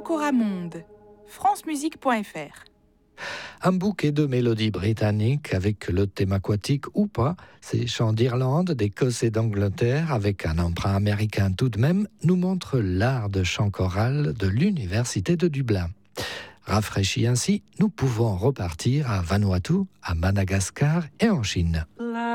Coramonde, francemusique.fr. Un bouquet de mélodies britanniques avec le thème aquatique ou pas, ces chants d'Irlande, d'Écosse et d'Angleterre avec un emprunt américain tout de même, nous montrent l'art de chant choral de l'Université de Dublin. Rafraîchis ainsi, nous pouvons repartir à Vanuatu, à Madagascar et en Chine.